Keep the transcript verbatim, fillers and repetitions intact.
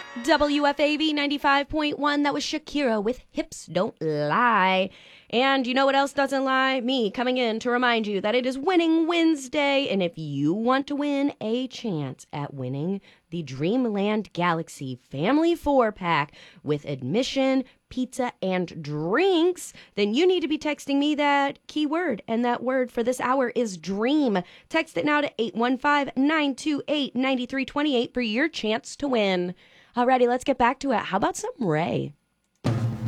W F A B ninety-five point one, that was Shakira with Hips Don't Lie. And you know what else doesn't lie? Me coming in to remind you that it is Winning Wednesday. And if you want to win a chance at winning the Dreamland Galaxy Family four pack with admission, pizza, and drinks, then you need to be texting me that keyword. And that word for this hour is dream. Text it now to eight one five, nine two eight, nine three two eight for your chance to win. Alrighty, let's get back to it. How about some Ray?